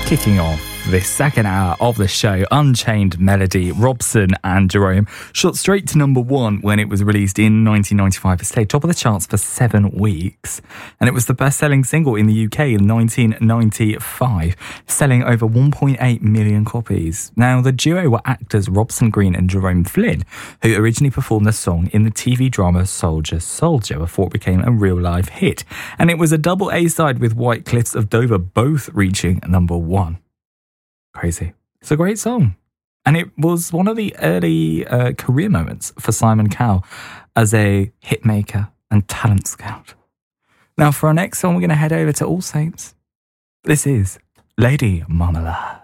Kicking off this second hour of the show, Unchained Melody, Robson and Jerome, shot straight to number one when it was released in 1995. It stayed top of the charts for 7 weeks, and it was the best-selling single in the UK in 1995, selling over 1.8 million copies. Now, the duo were actors Robson Green and Jerome Flynn, who originally performed the song in the TV drama Soldier Soldier before it became a real-life hit, and it was a double A-side with White Cliffs of Dover both reaching number one. Crazy. It's a great song. And it was one of the early career moments for Simon Cowell as a hitmaker and talent scout. Now, for our next song, we're going to head over to All Saints. This is Lady Marmalade.